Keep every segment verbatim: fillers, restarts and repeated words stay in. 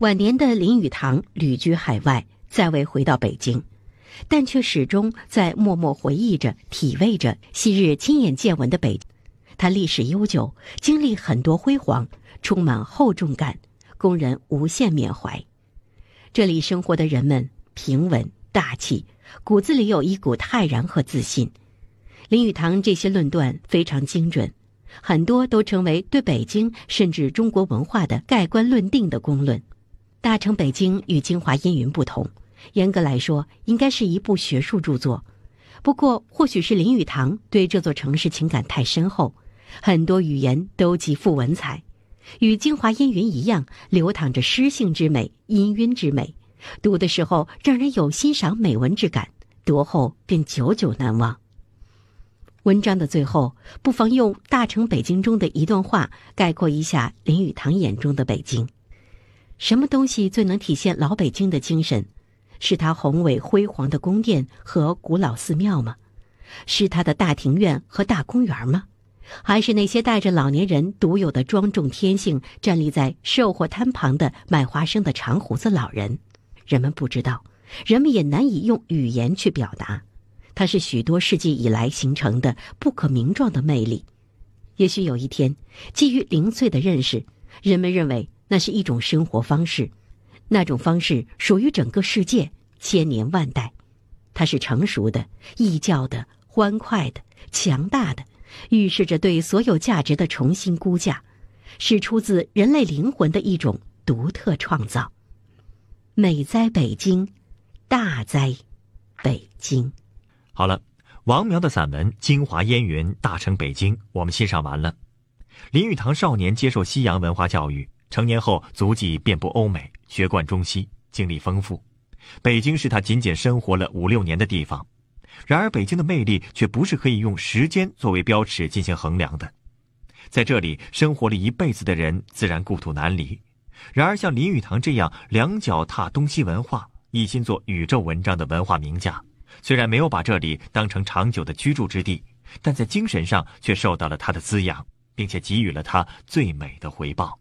晚年的林语堂旅居海外，再未回到北京，但却始终在默默回忆着、体味着昔日亲眼见闻的北京。它历史悠久，经历很多辉煌，充满厚重感，供人无限缅怀。这里生活的人们平稳大气，骨子里有一股泰然和自信。林语堂这些论断非常精准，很多都成为对北京甚至中国文化的盖棺论定的公论。大成北京与京华烟云不同，严格来说应该是一部学术著作，不过或许是林语堂对这座城市情感太深厚，很多语言都极富文采，与京华烟云一样，流淌着诗性之美、氤氲之美，读的时候让人有欣赏美文之感，读后便久久难忘。文章的最后，不妨用《大成北京》中的一段话概括一下林语堂眼中的北京。什么东西最能体现老北京的精神？是它宏伟辉煌的宫殿和古老寺庙吗？是它的大庭院和大公园吗？还是那些带着老年人独有的庄重天性站立在售货摊旁的卖花生的长胡子老人？人们不知道，人们也难以用语言去表达。它是许多世纪以来形成的不可名状的魅力。也许有一天，基于零碎的认识，人们认为那是一种生活方式，那种方式属于整个世界，千年万代。它是成熟的、易教的、欢快的、强大的，预示着对所有价值的重新估价，是出自人类灵魂的一种独特创造。美哉北京，大哉北京。 好了，王苗的散文《京华烟云，大成北京》我们欣赏完了。林语堂少年接受西洋文化教育，成年后足迹遍布欧美，学贯中西，经历丰富。北京是他仅仅生活了五六年的地方，然而北京的魅力却不是可以用时间作为标尺进行衡量的。在这里生活了一辈子的人，自然故土难离。然而像林语堂这样两脚踏东西文化，一心做宇宙文章的文化名家，虽然没有把这里当成长久的居住之地，但在精神上却受到了他的滋养，并且给予了他最美的回报。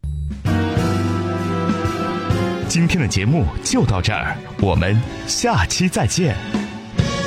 今天的节目就到这儿，我们下期再见。